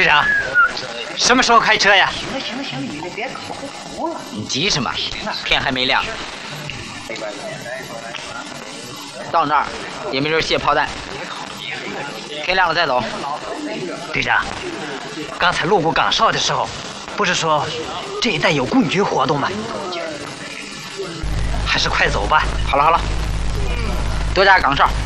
队长，什么时候开车呀？ 行，你们别口胡了。 你急什么？天还没亮。到那儿也没人卸炮弹，天亮了再走。 队长，刚才路过岗哨的时候，不是说这一带有棍局活动吗？还是快走吧。 好了，多加岗哨。